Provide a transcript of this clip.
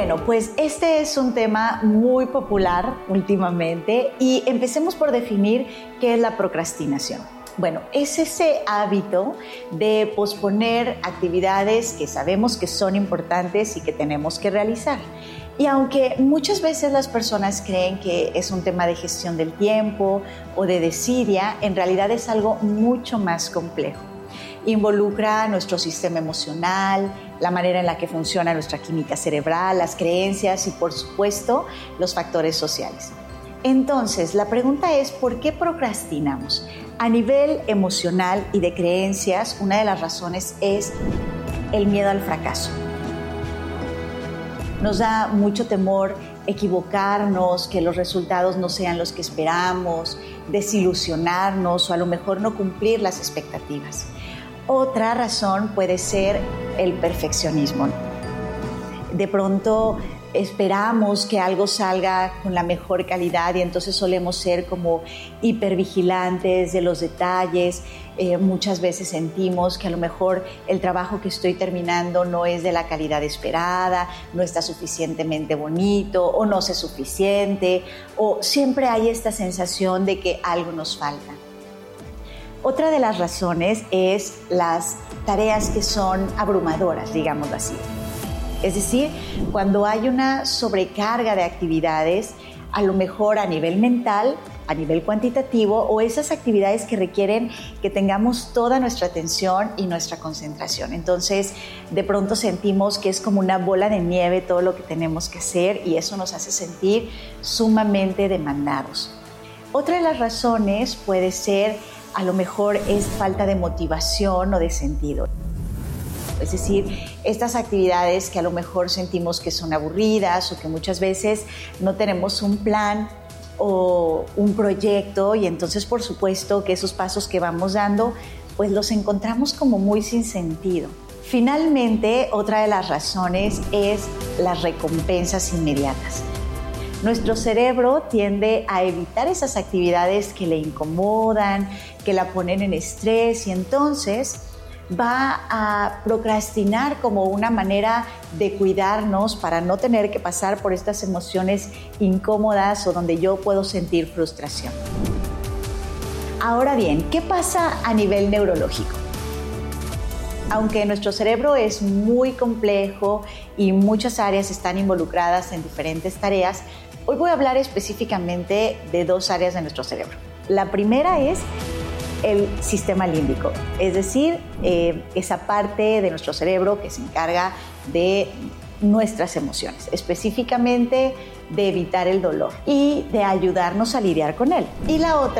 Bueno, pues este es un tema muy popular últimamente y empecemos por definir qué es la procrastinación. Bueno, es ese hábito de posponer actividades que sabemos que son importantes y que tenemos que realizar. Y aunque muchas veces las personas creen que es un tema de gestión del tiempo o de desidia, en realidad es algo mucho más complejo. Involucra nuestro sistema emocional, la manera en la que funciona nuestra química cerebral, las creencias y, por supuesto, los factores sociales. Entonces, la pregunta es, ¿por qué procrastinamos? A nivel emocional y de creencias, una de las razones es el miedo al fracaso. Nos da mucho temor equivocarnos, que los resultados no sean los que esperamos, desilusionarnos o a lo mejor no cumplir las expectativas. Otra razón puede ser el perfeccionismo. De pronto esperamos que algo salga con la mejor calidad y entonces solemos ser como hipervigilantes de los detalles. Muchas veces sentimos que a lo mejor el trabajo que estoy terminando no es de la calidad esperada, no está suficientemente bonito o no sé suficiente, o siempre hay esta sensación de que algo nos falta. Otra de las razones es las tareas que son abrumadoras, digámoslo así. Es decir, cuando hay una sobrecarga de actividades, a lo mejor a nivel mental, a nivel cuantitativo, o esas actividades que requieren que tengamos toda nuestra atención y nuestra concentración. Entonces, de pronto sentimos que es como una bola de nieve todo lo que tenemos que hacer y eso nos hace sentir sumamente demandados. Otra de las razones puede ser, a lo mejor es falta de motivación o de sentido. Es decir, estas actividades que a lo mejor sentimos que son aburridas o que muchas veces no tenemos un plan o un proyecto y entonces por supuesto que esos pasos que vamos dando pues los encontramos como muy sin sentido. Finalmente, otra de las razones es las recompensas inmediatas. Nuestro cerebro tiende a evitar esas actividades que le incomodan, que la ponen en estrés y entonces va a procrastinar como una manera de cuidarnos para no tener que pasar por estas emociones incómodas o donde yo puedo sentir frustración. Ahora bien, ¿qué pasa a nivel neurológico? Aunque nuestro cerebro es muy complejo y muchas áreas están involucradas en diferentes tareas, hoy voy a hablar específicamente de dos áreas de nuestro cerebro. La primera es el sistema límbico, es decir, esa parte de nuestro cerebro que se encarga de nuestras emociones, específicamente de evitar el dolor y de ayudarnos a lidiar con él. Y la otra